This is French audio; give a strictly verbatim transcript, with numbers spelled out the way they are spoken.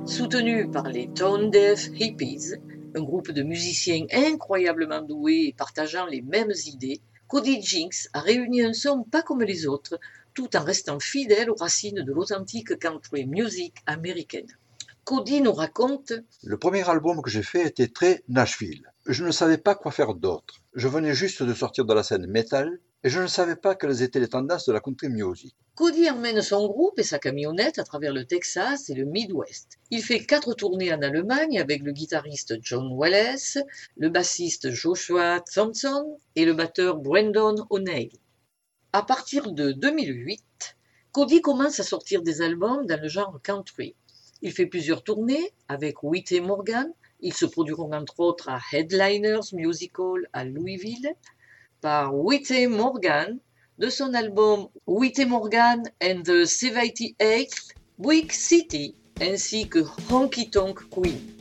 Soutenu par les Tone Deaf Hippies, un groupe de musiciens incroyablement doués et partageant les mêmes idées, Cody Jinks a réuni un son pas comme les autres, tout en restant fidèle aux racines de l'authentique country music américaine. Cody nous raconte: Le premier album que j'ai fait était très Nashville. Je ne savais pas quoi faire d'autre. Je venais juste de sortir de la scène metal et je ne savais pas quelles étaient les tendances de la country music. Cody emmène son groupe et sa camionnette à travers le Texas et le Midwest. Il fait quatre tournées en Allemagne avec le guitariste John Wallace, le bassiste Joshua Thompson et le batteur Brandon O'Neill. À partir de deux mille huit, Cody commence à sortir des albums dans le genre country. Il fait plusieurs tournées avec Whitey Morgan. Ils se produiront entre autres à Headliners Music Hall à Louisville par Whitey Morgan de son album Whitey Morgan and the seventy-eighth Brick City ainsi que Honky Tonk Queen.